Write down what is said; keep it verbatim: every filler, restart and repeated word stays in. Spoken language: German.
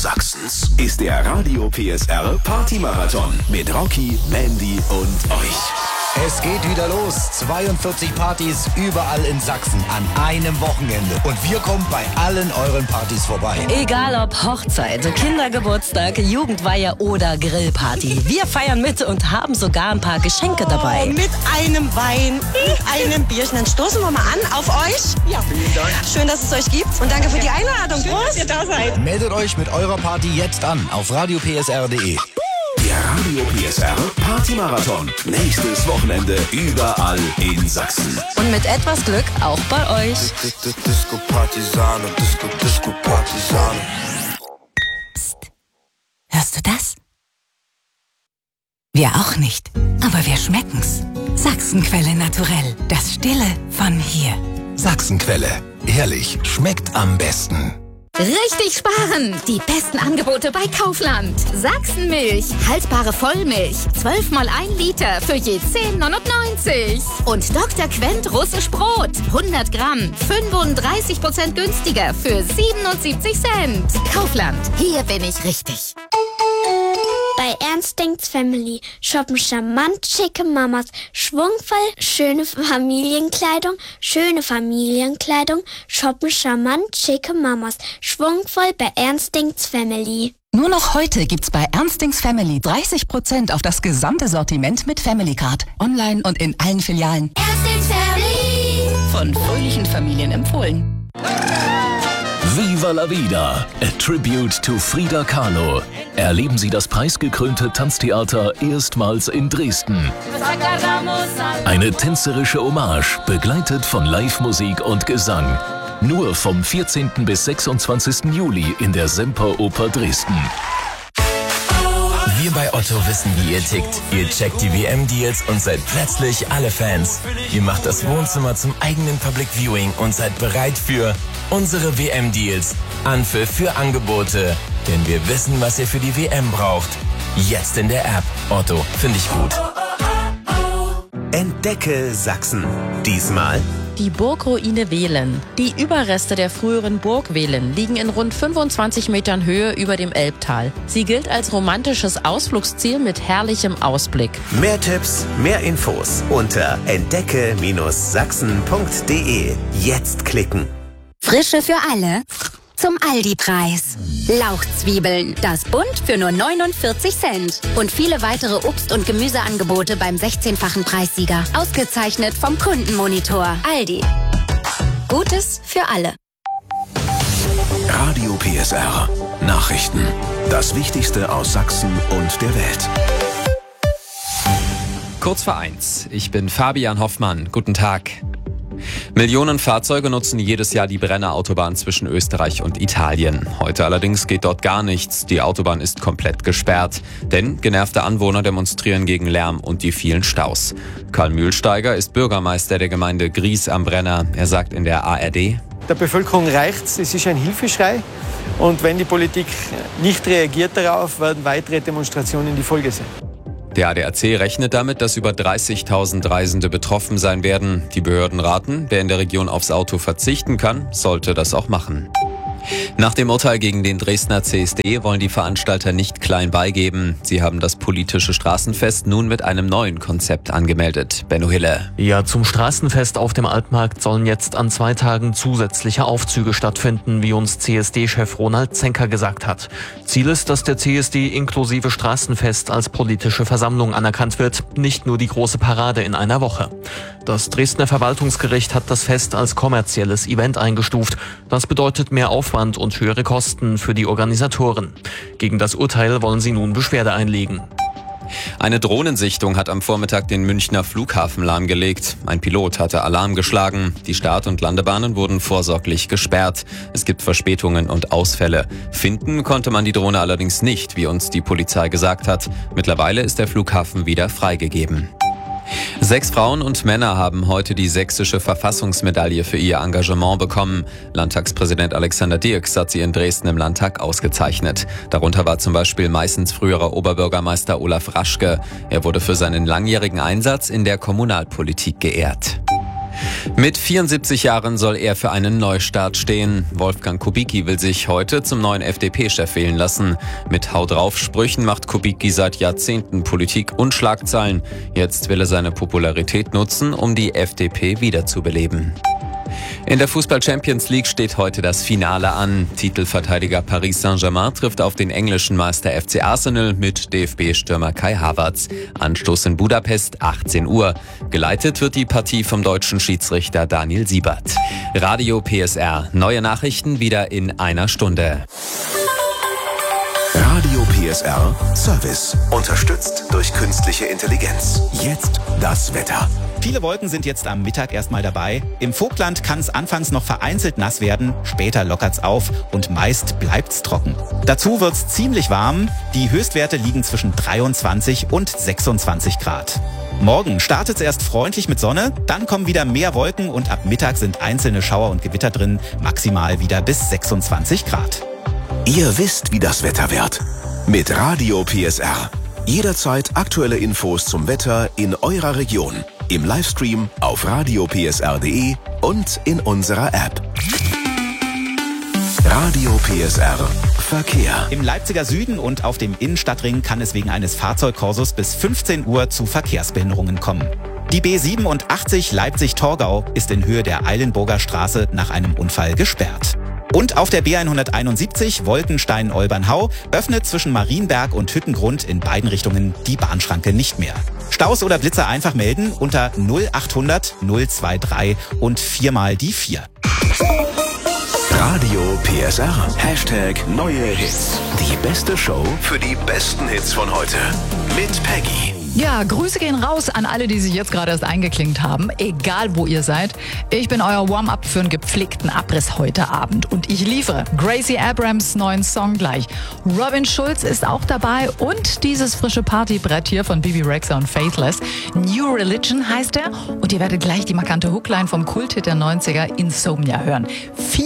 Sachsens ist der Radio P S R Partymarathon mit Rocky, Mandy und euch. Es geht wieder los. zweiundvierzig Partys überall in Sachsen an einem Wochenende. Und wir kommen bei allen euren Partys vorbei. Egal ob Hochzeit, Kindergeburtstag, Jugendweihe oder Grillparty. Wir feiern mit und haben sogar ein paar Geschenke dabei. Oh, mit einem Wein, einem Bierchen. Dann stoßen wir mal an auf euch. Ja, vielen Dank. Schön, dass es euch gibt. Und danke für die Einladung. Schön, dass ihr da seid. Meldet euch mit eurer Party jetzt an auf radio p s r punkt d e. Der Radio P S R Partymarathon. Nächstes Wochenende überall in Sachsen. Und mit etwas Glück auch bei euch. Disco Partisane, Disco, Disco Partisane. Psst. Hörst du das? Wir auch nicht, aber wir schmecken's. Sachsenquelle naturell. Das Stille von hier. Sachsenquelle. Ehrlich, schmeckt am besten. Richtig sparen! Die besten Angebote bei Kaufland. Sachsenmilch, haltbare Vollmilch, zwölf mal ein Liter für je zehn neunundneunzig. Und Doktor Quent russisch Brot, hundert Gramm, fünfunddreißig Prozent günstiger für siebenundsiebzig Cent. Kaufland, hier bin ich richtig. Bei Ernstings Family shoppen charmant schicke Mamas, schwungvoll schöne Familienkleidung, schöne Familienkleidung, shoppen charmant schicke Mamas, schwungvoll bei Ernstings Family. Nur noch heute gibt's bei Ernstings Family dreißig Prozent auf das gesamte Sortiment mit Family Card. Online und in allen Filialen. Ernstings Family. Von fröhlichen Familien empfohlen. Viva la Vida, a tribute to Frida Kahlo. Erleben Sie das preisgekrönte Tanztheater erstmals in Dresden. Eine tänzerische Hommage, begleitet von Live-Musik und Gesang. Nur vom vierzehnten bis sechsundzwanzigsten Juli in der Semperoper Dresden. Wir bei Otto wissen, wie ihr tickt. Ihr checkt die W M-Deals und seid plötzlich alle Fans. Ihr macht das Wohnzimmer zum eigenen Public Viewing und seid bereit für unsere W M-Deals. Anpfiff für Angebote. Denn wir wissen, was ihr für die W M braucht. Jetzt in der App. Otto, finde ich gut. Entdecke Sachsen. Diesmal die Burgruine Wehlen. Die Überreste der früheren Burg Wehlen liegen in rund fünfundzwanzig Metern Höhe über dem Elbtal. Sie gilt als romantisches Ausflugsziel mit herrlichem Ausblick. Mehr Tipps, mehr Infos unter entdecke Sachsen punkt d e. Jetzt klicken. Frische für alle zum Aldi-Preis. Lauchzwiebeln, das Bund für nur neunundvierzig Cent. Und viele weitere Obst- und Gemüseangebote beim sechzehnfachen Preissieger. Ausgezeichnet vom Kundenmonitor. Aldi. Gutes für alle. Radio P S R. Nachrichten. Das Wichtigste aus Sachsen und der Welt. Kurz vor eins. Ich bin Fabian Hoffmann. Guten Tag. Millionen Fahrzeuge nutzen jedes Jahr die Brennerautobahn zwischen Österreich und Italien. Heute allerdings geht dort gar nichts. Die Autobahn ist komplett gesperrt. Denn genervte Anwohner demonstrieren gegen Lärm und die vielen Staus. Karl Mühlsteiger ist Bürgermeister der Gemeinde Gries am Brenner. Er sagt in der A R D: Der Bevölkerung reicht's. Es ist ein Hilfeschrei. Und wenn die Politik nicht reagiert darauf, werden weitere Demonstrationen die Folge sein. Der A D A C rechnet damit, dass über dreißigtausend Reisende betroffen sein werden. Die Behörden raten, wer in der Region aufs Auto verzichten kann, sollte das auch machen. Nach dem Urteil gegen den Dresdner C S D wollen die Veranstalter nicht klein beigeben. Sie haben das politische Straßenfest nun mit einem neuen Konzept angemeldet. Benno Hille. Ja, zum Straßenfest auf dem Altmarkt sollen jetzt an zwei Tagen zusätzliche Aufzüge stattfinden, wie uns C S D-Chef Ronald Zenker gesagt hat. Ziel ist, dass der C S D inklusive Straßenfest als politische Versammlung anerkannt wird, nicht nur die große Parade in einer Woche. Das Dresdner Verwaltungsgericht hat das Fest als kommerzielles Event eingestuft. Das bedeutet mehr Aufwand und höhere Kosten für die Organisatoren. Gegen das Urteil wollen sie nun Beschwerde einlegen. Eine Drohnensichtung hat am Vormittag den Münchner Flughafen lahmgelegt. Ein Pilot hatte Alarm geschlagen. Die Start- und Landebahnen wurden vorsorglich gesperrt. Es gibt Verspätungen und Ausfälle. Finden konnte man die Drohne allerdings nicht, wie uns die Polizei gesagt hat. Mittlerweile ist der Flughafen wieder freigegeben. Sechs Frauen und Männer haben heute die sächsische Verfassungsmedaille für ihr Engagement bekommen. Landtagspräsident Alexander Dirks hat sie in Dresden im Landtag ausgezeichnet. Darunter war zum Beispiel Meißens früherer Oberbürgermeister Olaf Raschke. Er wurde für seinen langjährigen Einsatz in der Kommunalpolitik geehrt. Mit vierundsiebzig Jahren soll er für einen Neustart stehen. Wolfgang Kubicki will sich heute zum neuen F D P-Chef wählen lassen. Mit Hau drauf Sprüchen macht Kubicki seit Jahrzehnten Politik und Schlagzeilen. Jetzt will er seine Popularität nutzen, um die F D P wiederzubeleben. In der Fußball-Champions League steht heute das Finale an. Titelverteidiger Paris Saint-Germain trifft auf den englischen Meister F C Arsenal mit D F B-Stürmer Kai Havertz. Anstoß in Budapest, achtzehn Uhr. Geleitet wird die Partie vom deutschen Schiedsrichter Daniel Siebert. Radio P S R. Neue Nachrichten wieder in einer Stunde. Radio P S R Service. Unterstützt durch künstliche Intelligenz. Jetzt das Wetter. Viele Wolken sind jetzt am Mittag erstmal dabei. Im Vogtland kann es anfangs noch vereinzelt nass werden, später lockert's auf und meist bleibt's trocken. Dazu wird's ziemlich warm. Die Höchstwerte liegen zwischen dreiundzwanzig und sechsundzwanzig Grad. Morgen startet's erst freundlich mit Sonne, dann kommen wieder mehr Wolken und ab Mittag sind einzelne Schauer und Gewitter drin, maximal wieder bis sechsundzwanzig Grad. Ihr wisst, wie das Wetter wird. Mit Radio P S R. Jederzeit aktuelle Infos zum Wetter in eurer Region. Im Livestream auf radio p s r punkt d e und in unserer App. Radio P S R Verkehr. Im Leipziger Süden und auf dem Innenstadtring kann es wegen eines Fahrzeugkorsos bis fünfzehn Uhr zu Verkehrsbehinderungen kommen. Die B siebenundachtzig Leipzig-Torgau ist in Höhe der Eilenburger Straße nach einem Unfall gesperrt. Und auf der B hunderteinundsiebzig Wolkenstein-Olbernhau öffnet zwischen Marienberg und Hüttengrund in beiden Richtungen die Bahnschranke nicht mehr. Staus oder Blitzer einfach melden unter null achthundert null dreiundzwanzig und viermal die vier. Radio P S R. Hashtag neue Hits. Die beste Show für die besten Hits von heute. Mit Peggy. Ja, Grüße gehen raus an alle, die sich jetzt gerade erst eingeklinkt haben, egal wo ihr seid. Ich bin euer Warm-up für einen gepflegten Abriss heute Abend und ich liefere Gracie Abrams neuen Song gleich. Robin Schulz ist auch dabei und dieses frische Partybrett hier von Bibi Rexha und Faithless. New Religion heißt er und ihr werdet gleich die markante Hookline vom Kulthit der neunziger Insomnia hören. Viel